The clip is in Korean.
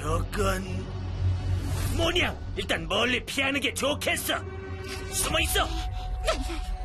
저건 뭐냐? 일단 멀리 피하는 게 좋겠어. 숨어 있어.